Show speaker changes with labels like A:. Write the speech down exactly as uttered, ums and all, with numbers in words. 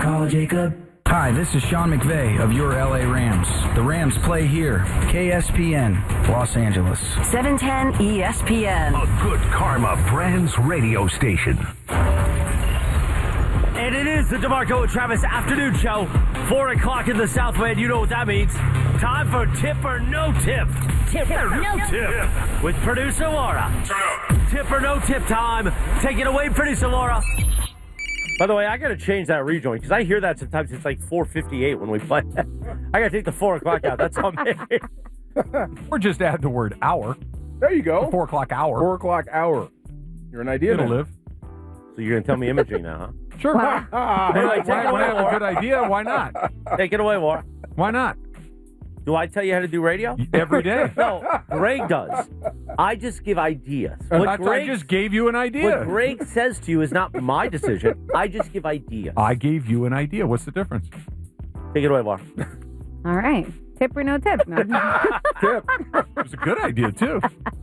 A: Call Jacob.
B: Hi, this is Sean McVay of your L A Rams. The Rams play here. K S P N, Los Angeles.
C: seven ten E S P N.
D: A Good Karma Brands radio station.
E: And it is the DeMarco and Travis Afternoon Show. Four o'clock in the Southland. You know what that means. Time for Tip or No Tip.
C: Tip or no
E: Tip. With producer Laura. Tip or No Tip time. Take it away, producer Laura. By the way, I got to change that rejoin because I hear that sometimes it's like four fifty-eight when we play. I got to take the four o'clock out. That's on me.
F: Or just add the word hour.
G: There you go.
F: The four o'clock hour.
G: Four o'clock hour. You're an idea.
F: It'll
G: man.
F: live.
E: So you're going to tell me imaging now, huh?
F: Sure.
E: Hey, like, take
F: Why,
E: it away,
F: when I have a
E: Laura.
F: good idea, why not?
E: Take it away, Laura.
F: Why not?
E: Do I tell you how to do radio?
F: Every day.
E: No, Greg does. I just give ideas.
F: What
E: What Greg,
F: I just gave you an idea.
E: what Greg says to you is not my decision. I just give ideas.
F: I gave you an idea. What's the difference?
E: Take it away, Laura.
H: All right. Tip or no tip? No.
G: Tip.
F: It was a good idea, too.